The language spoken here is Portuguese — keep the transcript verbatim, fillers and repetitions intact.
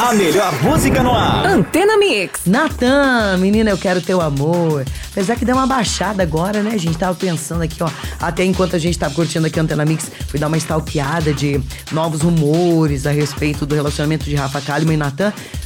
A melhor música no ar. Antena Mix. Natan, menina, eu quero teu amor. Apesar que deu uma baixada agora, né? A gente tava pensando aqui, ó. Até enquanto a gente tava curtindo aqui a Antena Mix, fui dar uma stalkeada de novos rumores a respeito do relacionamento de Rafa Kalimann e Natan.